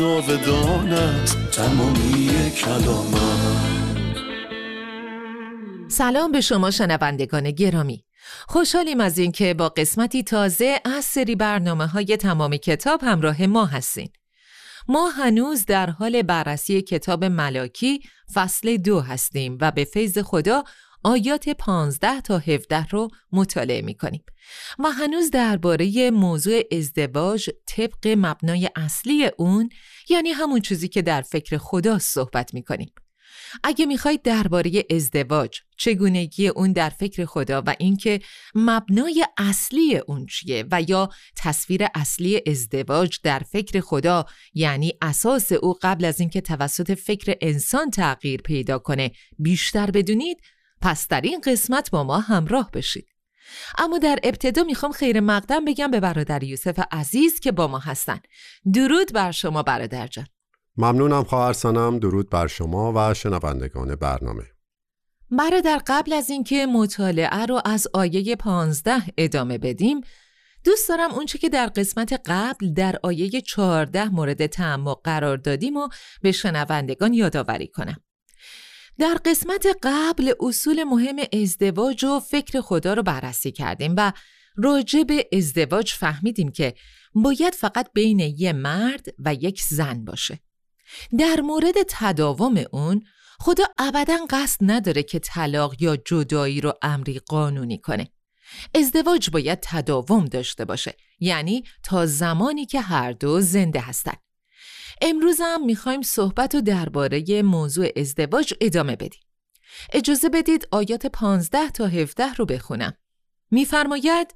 جاودان است تمامی کلامت. سلام به شما شنوندگان گرامی. خوشحالیم از این که با قسمتی تازه از سری برنامه‌های تمام کتاب همراه ما هستین. ما هنوز در حال بررسی کتاب ملاکی فصل 2 هستیم و به فیض خدا آیات 15 تا 17 رو مطالعه می‌کنیم و هنوز درباره موضوع ازدواج طبق مبنای اصلی اون، یعنی همون چیزی که در فکر خدا صحبت می‌کنیم. اگه میخواید درباره ازدواج، چگونگی اون در فکر خدا و اینکه مبنای اصلی اون چیه و یا تصویر اصلی ازدواج در فکر خدا، یعنی اساس او قبل از اینکه توسط فکر انسان تغییر پیدا کنه، بیشتر بدونید، پس در این قسمت با ما همراه بشید. اما در ابتدا میخوام خیر مقدم بگم به برادر یوسف عزیز که با ما هستن. درود بر شما برادر جان. ممنونم خواهر سنم. درود بر شما و شنوندگان برنامه. برادر، قبل از اینکه مطالعه رو از آیه 15 ادامه بدیم، دوست دارم اونچه که در قسمت قبل در آیه 14 مورد تأمل قرار دادیم و به شنوندگان یادآوری کنم. در قسمت قبل اصول مهم ازدواج و فکر خدا رو بررسی کردیم و راجع به ازدواج فهمیدیم که باید فقط بین یک مرد و یک زن باشه. در مورد تداوم اون، خدا ابداً قصد نداره که طلاق یا جدایی رو امری قانونی کنه. ازدواج باید تداوم داشته باشه، یعنی تا زمانی که هر دو زنده هستن. امروز هم میخوایم صحبت رو درباره موضوع ازدواج ادامه بدیم. اجازه بدید آیات 15 تا 17 رو بخونم. میفرماید: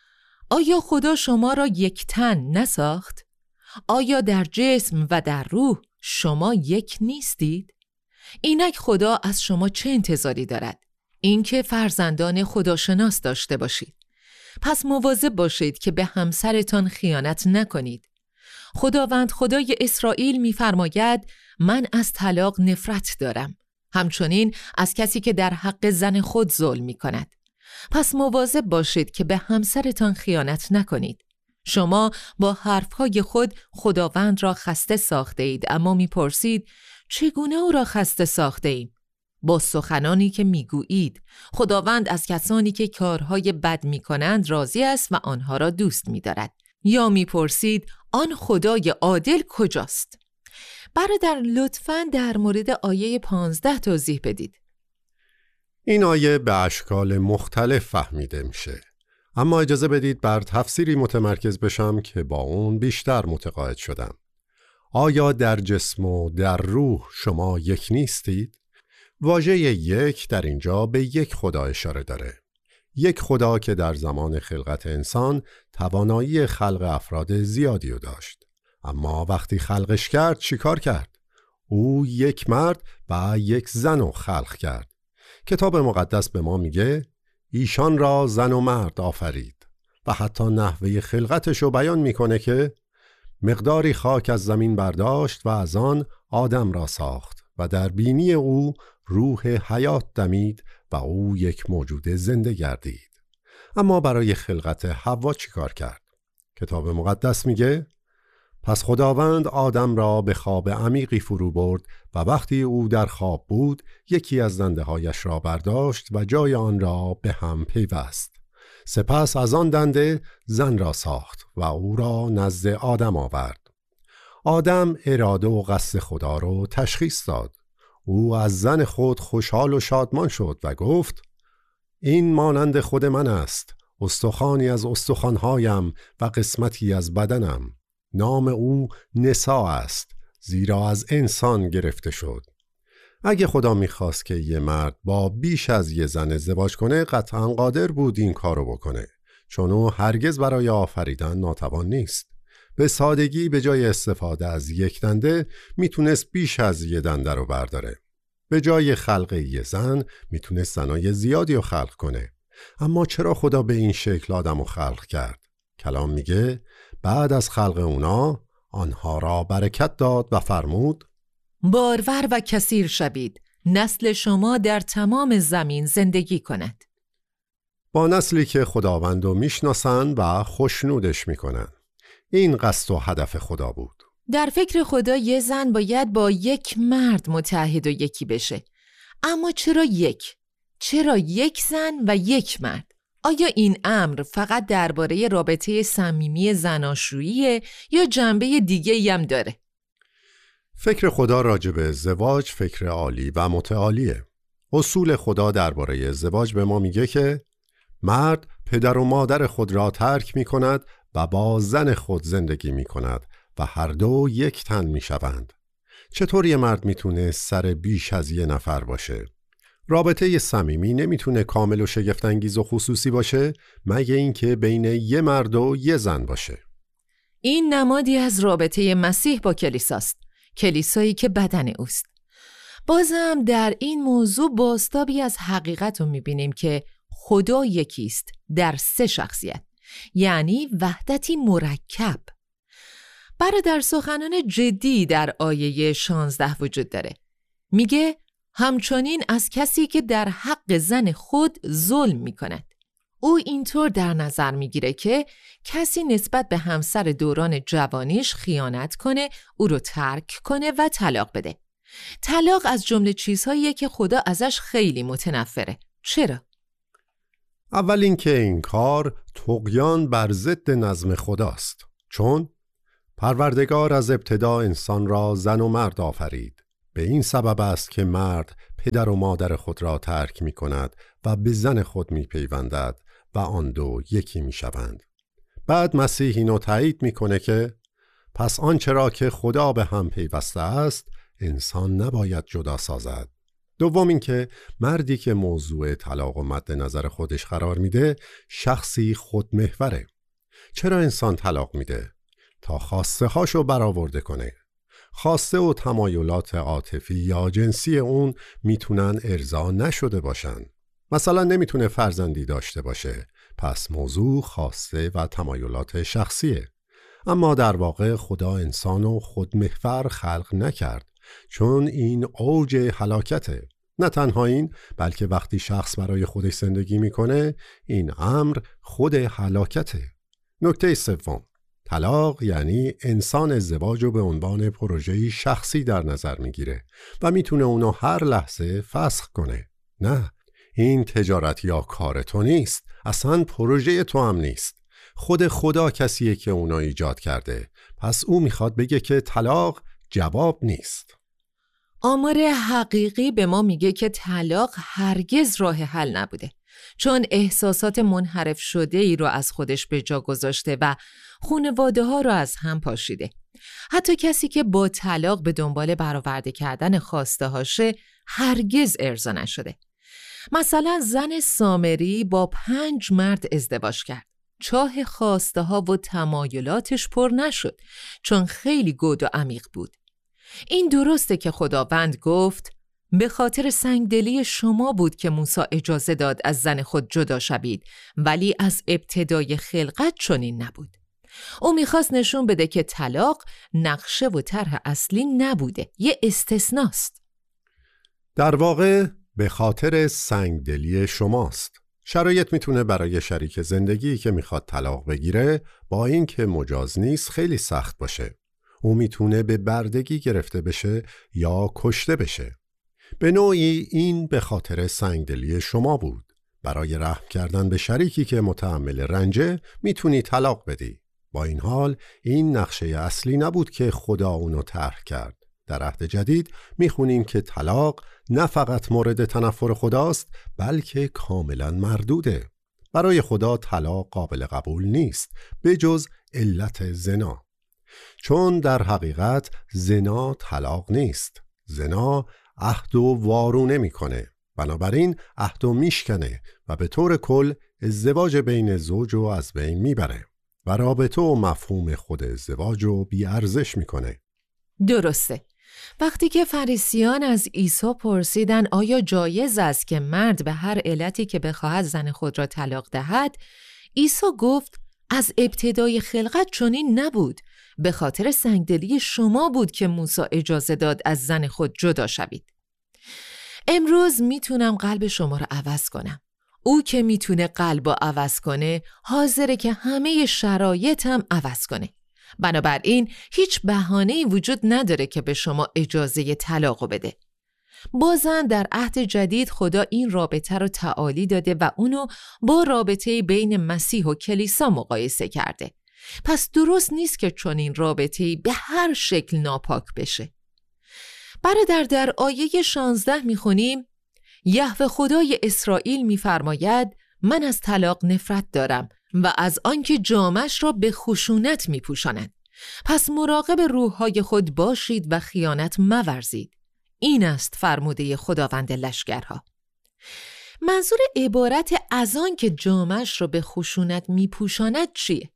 آیا خدا شما را یک تن نساخت؟ آیا در جسم و در روح شما یک نیستید؟ اینک خدا از شما چه انتظاری دارد؟ اینکه فرزندان خداشناس داشته باشید. پس مواظب باشید که به همسرتان خیانت نکنید. خداوند خدای اسرائیل می‌فرماید: من از طلاق نفرت دارم، همچنین از کسی که در حق زن خود ظلم می‌کند. پس مواظب باشید که به همسرتان خیانت نکنید. شما با حرفهای خود خداوند را خسته ساخته اید، اما میپرسید چگونه او را خسته ساخته ایم؟ با سخنانی که میگویید. خداوند از کسانی که کارهای بد میکنند راضی است و آنها را دوست میدارد. یا میپرسید آن خدای عادل کجاست؟ برادر، لطفاً در مورد آیه 15 توضیح بدید. این آیه به اشکال مختلف فهمیده میشه، اما اجازه بدید بر تفسیری متمرکز بشم که با اون بیشتر متقاعد شدم. آیا در جسم و در روح شما یک نیستید؟ واژه یک در اینجا به یک خدا اشاره داره. یک خدا که در زمان خلقت انسان توانایی خلق افراد زیادی رو داشت، اما وقتی خلقش کرد چیکار کرد؟ او یک مرد و یک زن رو خلق کرد. کتاب مقدس به ما میگه ایشان را زن و مرد آفرید و حتی نحوه خلقتش رو بیان میکنه که مقداری خاک از زمین برداشت و از آن آدم را ساخت و در بینی او روح حیات دمید و او یک موجود زنده گردید. اما برای خلقت حوا چی کار کرد؟ کتاب مقدس میگه پس خداوند آدم را به خواب عمیقی فرو برد و وقتی او در خواب بود یکی از دنده هایش را برداشت و جای آن را به هم پیوست. سپس از آن دنده زن را ساخت و او را نزد آدم آورد. آدم اراده و قصد خدا را تشخیص داد. او از زن خود خوشحال و شادمان شد و گفت این مانند خود من است، استخوانی از استخوانهایم و قسمتی از بدنم. نام او نسا است، زیرا از انسان گرفته شد. اگه خدا میخواست که یه مرد با بیش از یه زن ازدواج کنه، قطعاً قادر بود این کارو بکنه، چون او هرگز برای آفریدن ناتوان نیست. به سادگی به جای استفاده از یک دنده میتونست بیش از یه دنده رو برداره. به جای خلق یه زن میتونست زنای زیادی رو خلق کنه. اما چرا خدا به این شکل آدم رو خلق کرد؟ کلام میگه بعد از خلق اونا آنها را برکت داد و فرمود بارور و کثیر شوید، نسل شما در تمام زمین زندگی کند. با نسلی که خداوند رو میشناسن و خوشنودش میکنن. این قصد و هدف خدا بود. در فکر خدا یه زن باید با یک مرد متحد و یکی بشه. اما چرا یک؟ چرا یک زن و یک مرد؟ آیا این امر فقط درباره رابطه صمیمی زناشوییه یا جنبه دیگه‌ای هم داره؟ فکر خدا راجع به ازدواج فکر عالی و متعالیه. اصول خدا درباره ازدواج به ما میگه که مرد پدر و مادر خود را ترک می کند و با زن خود زندگی می کند و هر دو یک تن می شوند. چطور یه مرد میتونه سر بیش از یه نفر باشه؟ رابطه صمیمی نمیتونه کامل و شگفت‌انگیز و خصوصی باشه مگه اینکه بین یه مرد و یه زن باشه. این نمادی از رابطه مسیح با کلیساست، کلیسایی که بدن اوست. بازم در این موضوع بازتابی از حقیقت رو میبینیم که خدا یکیست در 3 شخصیت، یعنی وحدتی مرکب. برادر سخنان جدی در آیه 16 وجود داره. میگه همچنین از کسی که در حق زن خود ظلم میکند. او اینطور در نظر میگیره که کسی نسبت به همسر دوران جوانیش خیانت کنه، او رو ترک کنه و طلاق بده. طلاق از جمله چیزهاییه که خدا ازش خیلی متنفره. چرا؟ اول اینکه این کار طغیان بر ضد نظم خداست، چون پروردگار از ابتدا انسان را زن و مرد آفرید. به این سبب است که مرد پدر و مادر خود را ترک می کند و به زن خود می پیوندد و آن دو یکی می شوند. بعد مسیح اینو تایید می کنه که پس آنچه را که خدا به هم پیوسته است انسان نباید جدا سازد. دوم اینکه مردی که موضوع طلاق و مد نظر خودش قرار میده شخصی خودمحوره. چرا انسان طلاق میده؟ تا خواسته هاشو برآورده کنه. خواسته و تمایلات عاطفی یا جنسی اون میتونن ارضا نشده باشن. مثلا نمیتونه فرزندی داشته باشه، پس موضوع خواسته و تمایلات شخصیه. اما در واقع خدا انسانو خودمحور خلق نکرد، چون این اوج هلاکته. نه تنها این، بلکه وقتی شخص برای خودش زندگی میکنه این امر خود هلاکته. نکته سوم، طلاق یعنی انسان ازدواج رو به عنوان پروژه‌ای شخصی در نظر میگیره و میتونه اونو هر لحظه فسخ کنه. نه، این تجارت یا کار تو نیست، اصلا پروژه تو هم نیست. خود خدا کسیه که اونو ایجاد کرده، پس او میخواد بگه که طلاق جواب نیست. آمار حقیقی به ما میگه که طلاق هرگز راه حل نبوده، چون احساسات منحرف شده ای رو از خودش به جا گذاشته و خانواده ها رو از هم پاشیده. حتی کسی که با طلاق به دنبال برآورده کردن خواسته هاشه هرگز ارضا نشده. مثلا زن سامری با 5 مرد ازدواج کرد. چاه خواسته ها و تمایلاتش پر نشد، چون خیلی گود و عمیق بود. این درسته که خداوند گفت به خاطر سنگدلی شما بود که موسی اجازه داد از زن خود جدا شوید، ولی از ابتدای خلقت چنین نبود. او میخواست نشون بده که طلاق نقشه و طرح اصلی نبوده، یه استثناست. در واقع به خاطر سنگدلی شماست. شرایط میتونه برای شریک زندگی که میخواد طلاق بگیره با این که مجاز نیست خیلی سخت باشه. او میتونه به بردگی گرفته بشه یا کشته بشه. به نوعی این به خاطر سنگدلی شما بود. برای رحم کردن به شریکی که متحمل رنجه میتونی طلاق بدی. با این حال این نقشه اصلی نبود که خدا اونو طرح کرد. در عهد جدید میخونیم که طلاق نه فقط مورد تنفر خداست، بلکه کاملا مردوده. برای خدا طلاق قابل قبول نیست به جز علت زنا، چون در حقیقت زنا طلاق نیست. زنا عهدو وارونه میکنه، بنابراین عهدو میشکنه و به طور کل ازدواج بین زوجو از بین میبره و رابطه و مفهوم خود ازدواجو بی ارزش میکنه. درسته. وقتی که فریسیان از عیسی پرسیدن آیا جایز است که مرد به هر علتی که بخواهد زن خود را طلاق دهد، عیسی گفت از ابتدای خلقت چنین نبود، به خاطر سنگدلی شما بود که موسی اجازه داد از زن خود جدا شوید. امروز میتونم قلب شما را عوض کنم. او که میتونه قلب را عوض کنه حاضره که همه شرایطم عوض کنه. بنابراین هیچ بهانه‌ای وجود نداره که به شما اجازه طلاق بده. بازم در عهد جدید خدا این رابطه رو تعالی داده و اونو با رابطه بین مسیح و کلیسا مقایسه کرده. پس درست نیست که چون این رابطه‌ای به هر شکل ناپاک بشه. برادر، در آیه 16 میخونیم یهوه خدای اسرائیل میفرماید من از طلاق نفرت دارم و از آنکه جامش را به خشونت میپوشاند. پس مراقب روح‌های خود باشید و خیانت مورزید. این است فرموده خداوند لشکرها. منظور عبارت از آنکه جامش را به خشونت میپوشاند چیه؟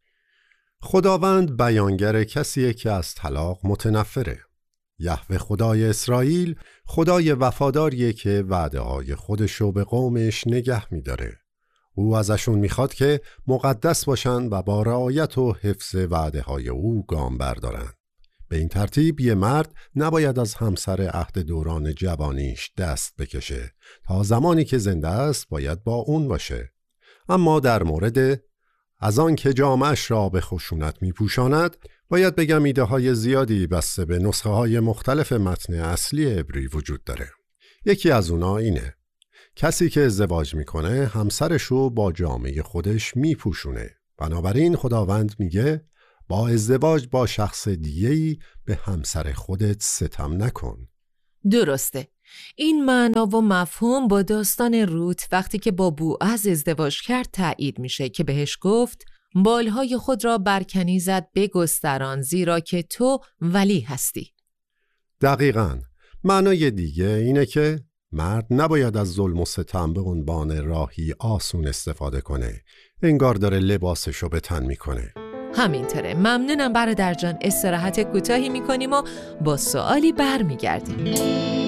خداوند بیانگر کسیه که از طلاق متنفره. یهوه خدای اسرائیل خدای وفاداریه که وعده‌های خودشو به قومش نگه می‌داره. او ازشون میخواد که مقدس باشن و با رعایت و حفظ وعده‌های او گام بردارن. به این ترتیب یه مرد نباید از همسر عهد دوران جوانیش دست بکشه. تا زمانی که زنده است باید با اون باشه. اما در مورد از آن که جامش را به خشونت میپوشاند باید بگم ایده های زیادی بسته به نسخه های مختلف متن اصلی عبری وجود داره. یکی از اونا اینه: کسی که ازدواج میکنه همسرشو با جامه خودش میپوشونه. بنابراین خداوند میگه با ازدواج با شخص دیگه‌ای به همسر خودت ستم نکن. درسته. این معنا و مفهوم با داستان روت وقتی که با بوعز ازدواج کرد تایید میشه که بهش گفت بالهای خود را بر کنیزت بگستران زیرا که تو ولی هستی. دقیقاً. معنای دیگه اینه که مرد نباید از ظلم و ستم به عنوان راهی آسون استفاده کنه. انگار داره لباسشو به تن میکنه. همینطوره. ممنونم برادر جان. استراحت کوتاهی میکنیم و با سوالی برمیگردیم.